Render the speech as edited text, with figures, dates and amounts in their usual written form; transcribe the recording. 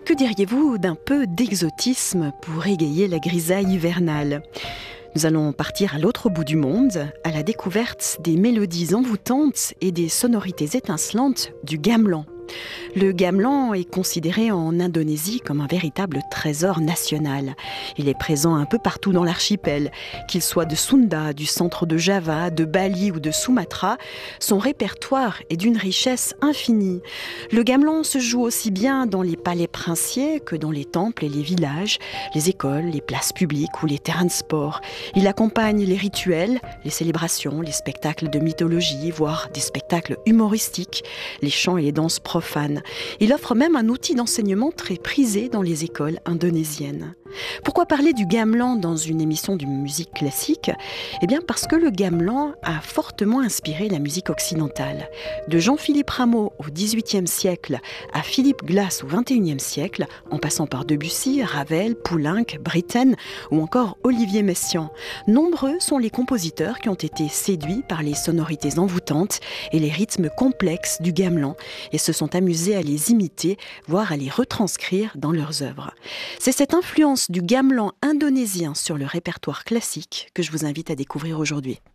Que diriez-vous d'un peu d'exotisme pour égayer la grisaille hivernale ? Nous allons partir à l'autre bout du monde, à la découverte des mélodies envoûtantes et des sonorités étincelantes du gamelan. Le gamelan est considéré en Indonésie comme un véritable trésor national. Il est présent un peu partout dans l'archipel, qu'il soit de Sunda, du centre de Java, de Bali ou de Sumatra. Son répertoire est d'une richesse infinie. Le gamelan se joue aussi bien dans les palais princiers que dans les temples et les villages, les écoles, les places publiques ou les terrains de sport. Il accompagne les rituels, les célébrations, les spectacles de mythologie, voire des spectacles humoristiques, les chants et les danses profanes. Il offre même un outil d'enseignement très prisé dans les écoles indonésiennes. Pourquoi parler du gamelan dans une émission de musique classique ? Eh bien parce que le gamelan a fortement inspiré la musique occidentale. De Jean-Philippe Rameau au XVIIIe siècle à Philippe Glass au XXIe siècle, en passant par Debussy, Ravel, Poulenc, Britten ou encore Olivier Messiaen. Nombreux sont les compositeurs qui ont été séduits par les sonorités envoûtantes et les rythmes complexes du gamelan et se sont amusés à les imiter, voire à les retranscrire dans leurs œuvres. C'est cette influence du gamelan indonésien sur le répertoire classique que je vous invite à découvrir aujourd'hui.